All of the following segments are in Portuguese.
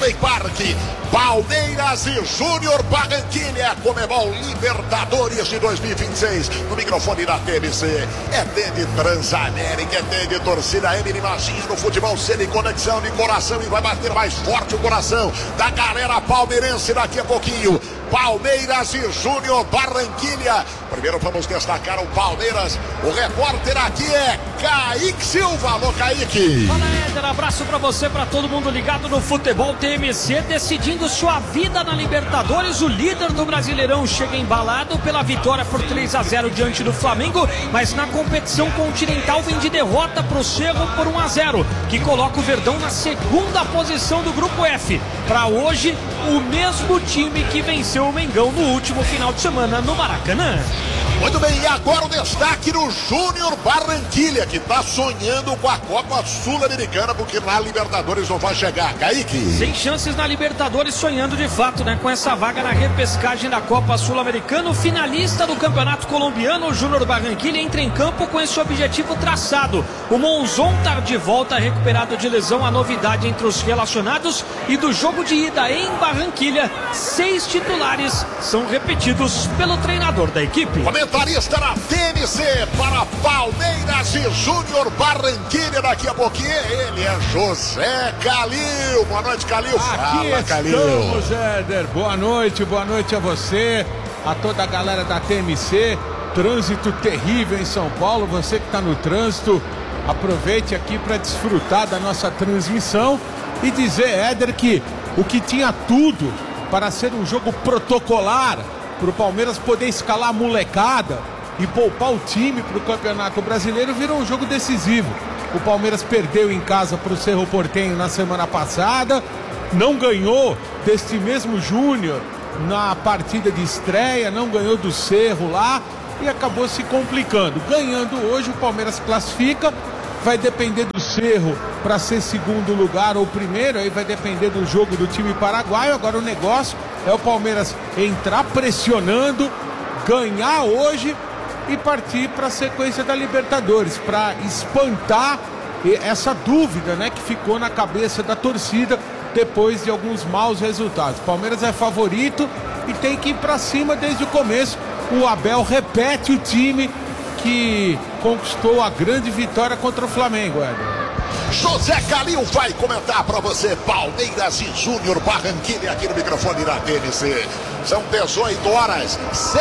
Green Park. Palmeiras e Júnior Barranquilla, Conmebol Libertadores de 2026. No microfone da TMC. É de Transamérica, é de torcida M. Imagina no futebol sem conexão de coração e vai bater mais forte o coração da galera palmeirense daqui a pouquinho. Palmeiras e Júnior Barranquilla. Primeiro vamos destacar o Palmeiras. O repórter aqui é Kaique Silva. Alô, Kaique. Fala, Éder. Abraço pra você, pra todo mundo ligado no futebol TMC, decidindo sua vida na Libertadores. O líder do Brasileirão chega embalado pela vitória por 3-0 diante do Flamengo, mas na competição continental vem de derrota pro Cerro por 1-0, que coloca o Verdão na segunda posição do grupo F. Pra hoje, o mesmo time que venceu o Mengão no último final de semana no Maracanã. Muito bem, e agora o destaque no Júnior Barranquilla, que está sonhando com a Copa Sul-Americana, porque na Libertadores não vai chegar. Kaique. Sem chances na Libertadores, sonhando de fato, né? Com essa vaga na repescagem da Copa Sul-Americana, o finalista do Campeonato Colombiano, o Júnior Barranquilla, entra em campo com esse objetivo traçado. O Monzon está de volta, recuperado de lesão, a novidade entre os relacionados, e do jogo de ida em Barranquilla, 6 titulares são repetidos pelo treinador da equipe. Comentarista na TMC para Palmeiras e Júnior Barranquilla. Daqui a pouquinho ele é José Calil. Boa noite, Calil. Aqui estamos, Éder. Boa noite a você, a toda a galera da TMC. Trânsito terrível em São Paulo. Você que está no trânsito, aproveite aqui para desfrutar da nossa transmissão e dizer, Éder, que o que tinha tudo para ser um jogo protocolar, para o Palmeiras poder escalar a molecada e poupar o time para o Campeonato Brasileiro, virou um jogo decisivo. O Palmeiras perdeu em casa para o Cerro Porteño na semana passada, não ganhou deste mesmo Júnior na partida de estreia, não ganhou do Cerro lá e acabou se complicando. Ganhando hoje, o Palmeiras classifica, vai depender do Cerro para ser segundo lugar ou primeiro, aí vai depender do jogo do time paraguaio. Agora o negócio é o Palmeiras entrar pressionando, ganhar hoje e partir para a sequência da Libertadores, para espantar essa dúvida, né, que ficou na cabeça da torcida depois de alguns maus resultados. O Palmeiras é favorito e tem que ir para cima desde o começo. O Abel repete o time que conquistou a grande vitória contra o Flamengo, Éder. José Calil vai comentar para você Palmeiras e Júnior Barranquilla aqui no microfone da TMC. São 18 horas,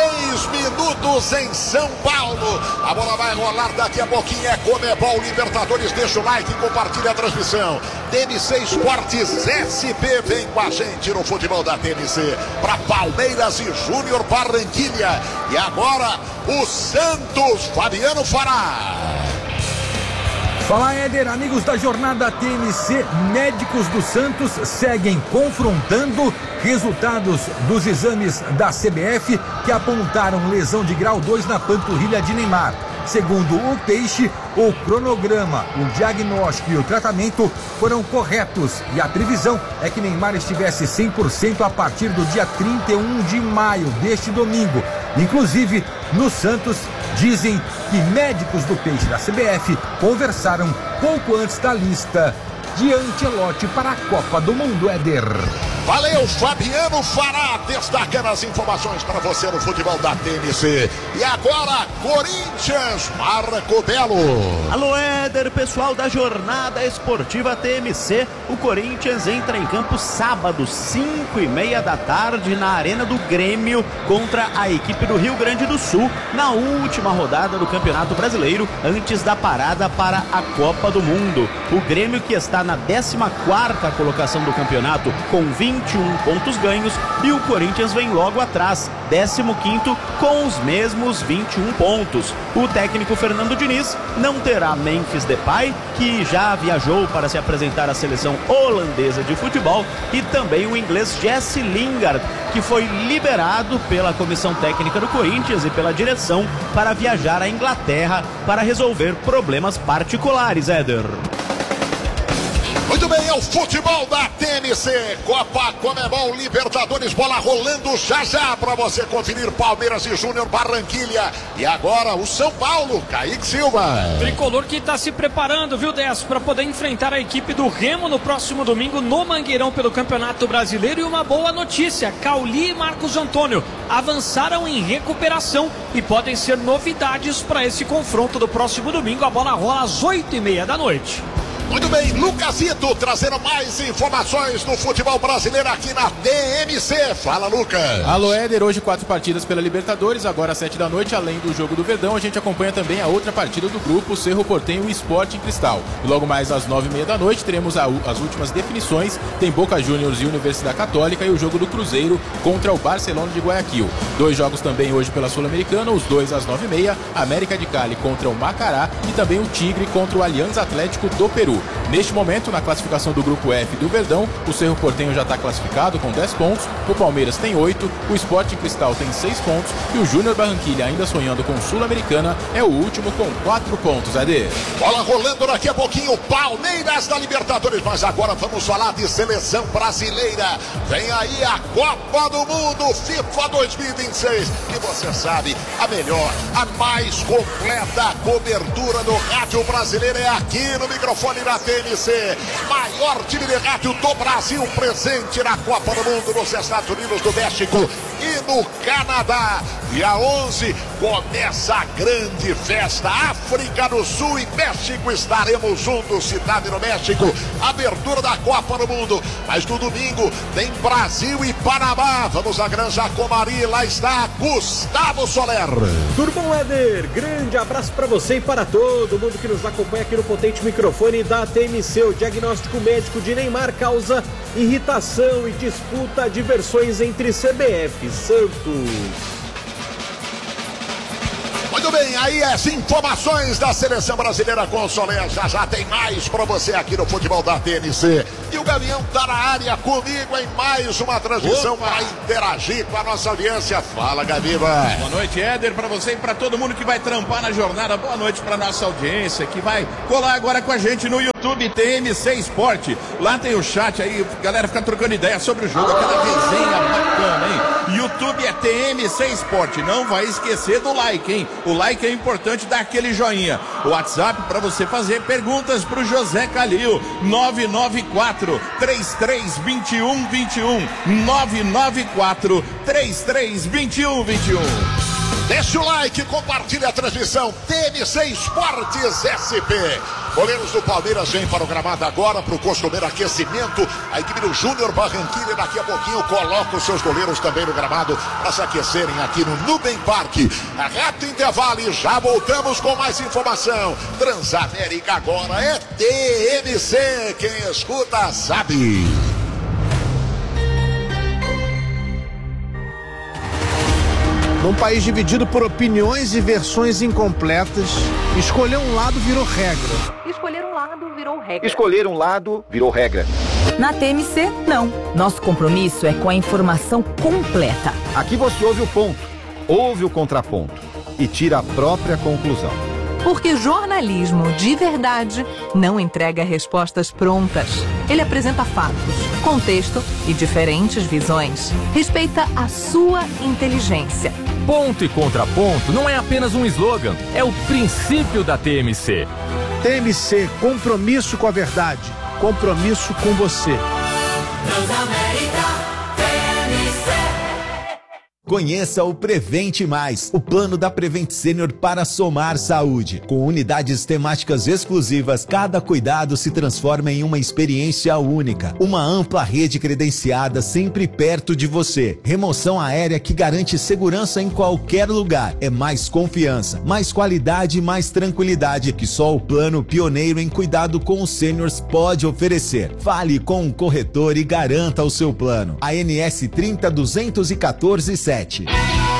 6 minutos em São Paulo. A bola vai rolar daqui a pouquinho. É Conmebol Libertadores. Deixa o like e compartilha a transmissão. TMC Esportes SP vem com a gente no futebol da TMC para Palmeiras e Júnior Barranquilla. E agora o Santos, Fabiano Fará. Fala, Éder, amigos da jornada TMC, médicos do Santos seguem confrontando resultados dos exames da CBF que apontaram lesão de grau 2 na panturrilha de Neymar. Segundo o Peixe, o cronograma, o diagnóstico e o tratamento foram corretos e a previsão é que Neymar estivesse 100% a partir do dia 31 de maio deste domingo. Inclusive, no Santos, dizem que médicos do Peixe da CBF conversaram pouco antes da lista de Ancelotti para a Copa do Mundo, Éder. Valeu, Fabiano Fará, destacando as informações para você no futebol da TMC. E agora, Corinthians, Marco Belo. Alô, Éder, pessoal da jornada esportiva TMC. O Corinthians entra em campo sábado, 5:30 da tarde, na Arena do Grêmio, contra a equipe do Rio Grande do Sul, na última rodada do Campeonato Brasileiro, antes da parada para a Copa do Mundo. O Grêmio, que está na 14ª colocação do campeonato, com 21 pontos ganhos, e o Corinthians vem logo atrás, 15º, com os mesmos 21 pontos. O técnico Fernando Diniz não terá Memphis Depay, que já viajou para se apresentar à seleção holandesa de futebol, e também o inglês Jesse Lingard, que foi liberado pela comissão técnica do Corinthians e pela direção para viajar à Inglaterra para resolver problemas particulares, Éder. Muito bem, é o futebol da TMC. Copa Conmebol Libertadores, bola rolando já para você conferir Palmeiras e Júnior Barranquilha. E agora o São Paulo, Kaique Silva. Tricolor que está se preparando, viu, Décio, para poder enfrentar a equipe do Remo no próximo domingo no Mangueirão pelo Campeonato Brasileiro. E uma boa notícia, Cauli e Marcos Antônio avançaram em recuperação e podem ser novidades para esse confronto do próximo domingo. A bola rola às 8h30 da noite. Muito bem, Lucasito trazendo mais informações do futebol brasileiro aqui na TMC. Fala, Lucas. Alô, Éder, hoje 4 partidas pela Libertadores, agora às 7 da noite, além do jogo do Verdão, a gente acompanha também a outra partida do grupo, Cerro Porteño e Sporting Cristal. E logo mais às 9h30 da noite teremos as últimas definições, tem Boca Juniors e Universidade Católica e o jogo do Cruzeiro contra o Barcelona de Guayaquil. 2 jogos também hoje pela Sul-Americana, os 2 às 9h30, América de Cali contra o Macará e também o Tigre contra o Alianza Atlético do Peru. Neste momento, na classificação do grupo F do Verdão, o Cerro Porteño já está classificado com 10 pontos, o Palmeiras tem 8, o Sporting Cristal tem 6 pontos e o Júnior Barranquilha, ainda sonhando com Sul-Americana, é o último com 4 pontos, AD. Bola rolando daqui a pouquinho, Palmeiras da Libertadores, mas agora vamos falar de seleção brasileira. Vem aí a Copa do Mundo FIFA 2026, e você sabe, a melhor, a mais completa cobertura do rádio brasileiro é aqui no microfone da TMC. Maior time de rádio do Brasil presente na Copa do Mundo nos Estados Unidos, do México e no Canadá. Dia 11 começa a grande festa. África do Sul e México estaremos juntos, cidade no México. Abertura da Copa do Mundo. Mas no domingo tem Brasil e Panamá. Vamos à Granja Comari, lá está Gustavo Soler. Tudo bom, Éder? Grande abraço para você e para todo mundo que nos acompanha aqui no potente microfone da TMC. O diagnóstico médico de Neymar causa irritação e disputa de versões entre CBF e Santos. Muito bem, aí as informações da seleção brasileira com o Soler. Já tem mais pra você aqui no futebol da TMC. E o Gavião tá na área comigo em mais uma transmissão para interagir com a nossa audiência. Fala, Gaviva. Boa noite, Éder, pra você e pra todo mundo que vai trampar na jornada. Boa noite pra nossa audiência que vai colar agora com a gente no YouTube TMC Esporte. Lá tem o chat aí, galera fica trocando ideia sobre o jogo, aquela resenha bacana, hein? YouTube é TMC Esporte. Não vai esquecer do like, hein? O like é importante, dá aquele joinha. O WhatsApp para você fazer perguntas pro José Calil, 994-332121. 994-332121. Deixa o like, compartilha a transmissão TMC Esportes SP. Goleiros do Palmeiras vêm para o gramado agora para o costumeiro aquecimento. A equipe do Júnior Barranquilha daqui a pouquinho coloca os seus goleiros também no gramado para se aquecerem aqui no Nubem Parque. Rápido intervalo e já voltamos com mais informação. Transamérica agora é TMC. Quem escuta sabe. Num país dividido por opiniões e versões incompletas, escolher um lado virou regra. Escolher um lado virou regra. Escolher um lado virou regra. Na TMC, não. Nosso compromisso é com a informação completa. Aqui você ouve o ponto, ouve o contraponto e tira a própria conclusão. Porque jornalismo de verdade não entrega respostas prontas. Ele apresenta fatos, contexto e diferentes visões. Respeita a sua inteligência. Ponto e contraponto não é apenas um slogan, é o princípio da TMC. TMC, compromisso com a verdade, compromisso com você. Conheça o Prevente Mais, o plano da Prevent Senior para somar saúde. Com unidades temáticas exclusivas, cada cuidado se transforma em uma experiência única. Uma ampla rede credenciada sempre perto de você. Remoção aérea que garante segurança em qualquer lugar. É mais confiança, mais qualidade e mais tranquilidade que só o plano pioneiro em cuidado com os seniors pode oferecer. Fale com um corretor e garanta o seu plano. ANS 30 214 7.